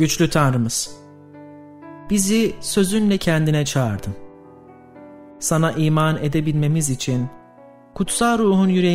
Güçlü Tanrımız, bizi sözünle kendine çağırdın. Sana iman edebilmemiz için kutsal ruhun yüreğimize